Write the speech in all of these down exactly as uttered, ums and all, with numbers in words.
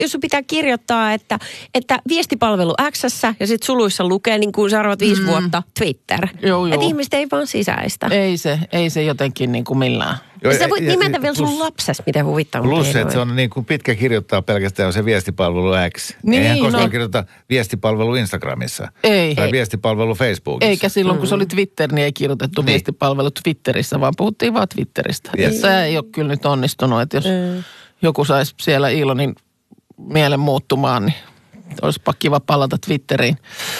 jos sun pitää kirjoittaa, että, että viestipalvelu X:ssä ja sitten suluissa lukee niin kuin seuraavat viisi mm. vuotta Twitter. Joo, joo. Että ihmiset ei vaan sisäistä. Ei se, ei se jotenkin niin kuin millään. Ja sä voit nimetä ja, vielä plus, sun lapses, miten huvittaa. Plus, että se on niin kuin pitkä kirjoittaa pelkästään se viestipalvelu X. Niin, Eihän koskaan no. kirjoita viestipalvelu Instagramissa. Ei. Tai viestipalvelu Facebookissa. Eikä silloin, kun se oli Twitter, niin ei kirjoitettu niin. viestipalvelu Twitterissä, vaan puhuttiin vaan Twitteristä. Yes. Se ei ole kyllä nyt onnistunut, että jos mm. joku saisi siellä Ilonin mielen muuttumaan, niin olisipa kiva palata Twitteriin.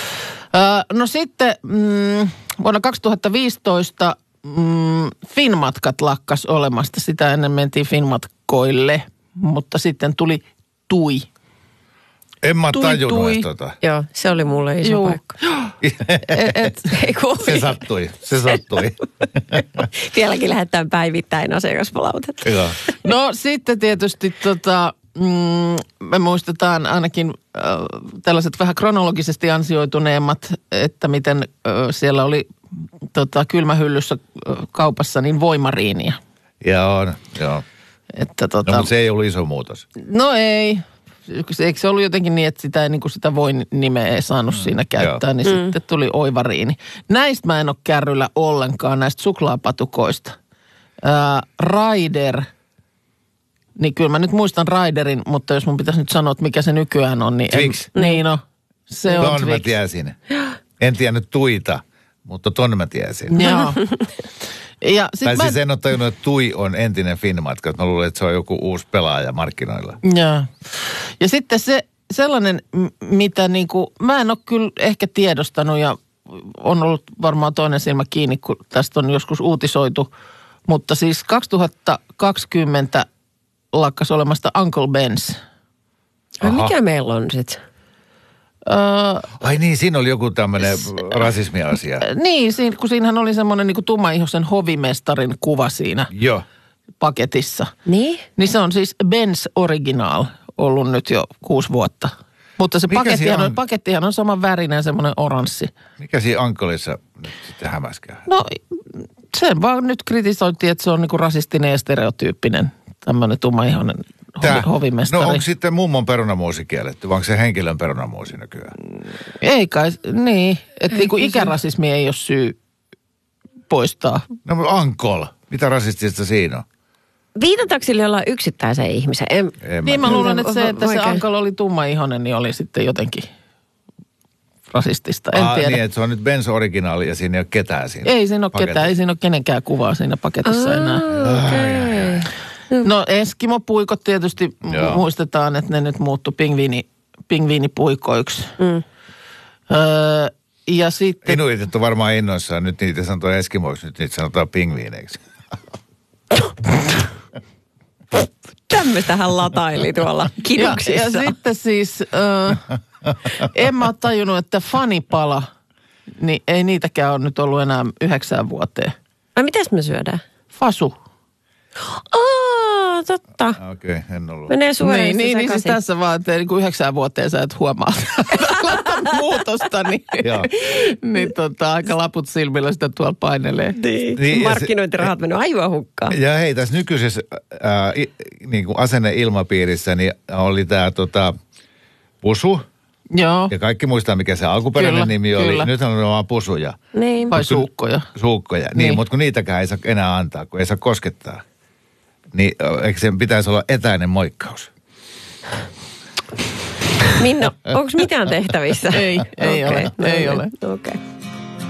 Öö, no sitten mm, vuonna kaksituhattaviisitoista mm, Finmatkat lakkas olemasta. Sitä ennen mentiin Finmatkoille, mutta sitten tuli Tui. En mä tui, tajunnut tui. tota. Joo, se oli mulle iso Juu. paikka. et, et, se sattui, se sattui. Vieläkin lähettää päivittäin asiakaspalautetta. Joo. No sitten tietysti tota, mm, me muistetaan ainakin äh, tällaiset vähän kronologisesti ansioituneemmat, että miten äh, siellä oli tota, kylmähyllyssä äh, kaupassa niin voimariinia. Joo, joo. Että, tota, no, mutta se ei ollut iso muutos. No ei. Eikö se ollut jotenkin niin, että sitä, niin kuin sitä voi-nimeä ei saanut mm, siinä käyttää, joo. niin mm. sitten tuli oivariini. Näistä mä en ole kärryllä ollenkaan, näistä suklaapatukoista. Ää, Raider, niin kyllä mä nyt muistan Raiderin, mutta jos mun pitäisi nyt sanoa, että mikä se nykyään on, niin... Twix. En, niin no, se on Ton Twix. mä tiesin. En tiennyt Tuita, mutta ton mä tiesin. Joo. Ja sit tai mä... siis en ole tajunnut, että Tui on entinen Finmatka. Mä luulen, että se on joku uusi pelaaja markkinoilla. Joo. Ja sitten se sellainen, mitä niinku, mä en ole kyllä ehkä tiedostanut ja on ollut varmaan toinen silmä kiinni, kun tästä on joskus uutisoitu. Mutta siis kaksituhattakaksikymmentä lakkas olemasta Uncle Ben's. Mikä meillä on sitten? Öö, Ai niin, siinä oli joku tämmöinen rasismiasia. Niin, siinä, kun siinähän oli semmoinen niin kuin tummaihoisen hovimestarin kuva siinä Joo. paketissa. Niin? Niin se on siis Ben's Original ollut nyt jo kuusi vuotta. Mutta se pakettihan on, pakettihan on saman värinen, semmoinen oranssi. Mikä siinä Ankolissa nyt sitten hämäskää? No sen vaan nyt kritisoitiin, että se on niin kuin rasistinen ja stereotyyppinen tämmöinen tummaihoinen hovi, hovimestari. No onko sitten mummon perunamuusi kielletty, vai onko se henkilön perunamuusi nykyään? Ei kai, niin. Että niin kuin ikärasismi ei ole syy poistaa. No mutta Ankol, mitä rasistista siinä on? Viitataanko sille jollain yksittäiseen ihmiseen? En, en niin mä, mä luulen, että se, että Vaikea. se Ankol oli tummaihoinen, niin oli sitten jotenkin rasistista. En Aa, tiedä. Niin, että se on nyt Ben's Original ja siinä ei ole ketään siinä. Ei siinä ole paketissa. ketään, ei siinä ole kenenkään kuvaa siinä paketissa Aa, enää. Okay. No Eskimo-puikot tietysti Joo. muistetaan, että ne nyt muuttui pingviini, pingviinipuikoiksi. Mm. Öö, ja sitten... Inuitit on varmaan innoissaan. Nyt niitä sanotaan eskimoiksi, nyt niitä sanotaan pingviineiksi. Tämmöistä hän lataili tuolla kiduksissa. Ja, ja sitten siis, öö, en mä ole tajunnut, että fanipala, niin ei niitäkään ole nyt ollut enää yhdeksään vuoteen. Ai mitäs me syödään? Fasu. Aa, totta. Okei, okay, en ollut. Menee suoraan Niin, niin, niin siis tässä vaan, että niin kuin yhdeksään vuoteen sä et huomaa tällaista muutosta, niin, niin tota, aika laput silmillä sitä tuolla painelee. Niin. Niin, Markkinointirahat menee aivan hukkaan. Ja hei, tässä nykyisessä ää, i, niin kuin asenneilmapiirissä niin oli tämä tota, pusu. Joo. Ja kaikki muistaa, mikä se alkuperäinen Kyllä, nimi oli. kyllä. Nyt on vaan pusuja. Niin. Vai suukkoja. Suukkoja. Niin, Niin. mutta kun niitäkään ei saa enää antaa, kun ei saa koskettaa. Niin eikö sen pitäisi olla etäinen moikkaus? Minna, onko mitään tehtävissä? Ei, ei Okei, ole, no ei niin, ole. Okei. Okay.